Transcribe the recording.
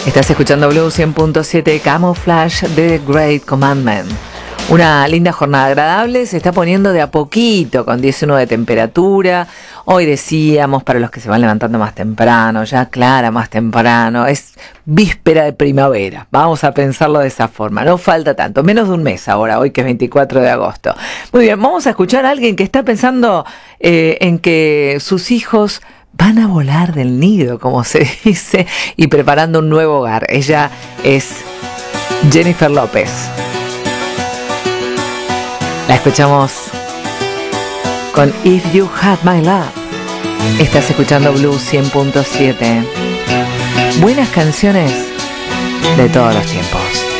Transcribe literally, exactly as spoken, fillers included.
Estás escuchando Blue cien punto siete, Camouflage de The Great Commandment. Una linda jornada agradable, se está poniendo de a poquito con diecinueve de temperatura. Hoy decíamos, para los que se van levantando más temprano, ya clara más temprano, es víspera de primavera. Vamos a pensarlo de esa forma, no falta tanto, menos de un mes ahora, hoy que es veinticuatro de agosto. Muy bien, vamos a escuchar a alguien que está pensando eh, en que sus hijos van a volar del nido, como se dice, y preparando un nuevo hogar. Ella es Jennifer López. La escuchamos con If You Had My Love. Estás escuchando Blue cien punto siete. Buenas canciones de todos los tiempos.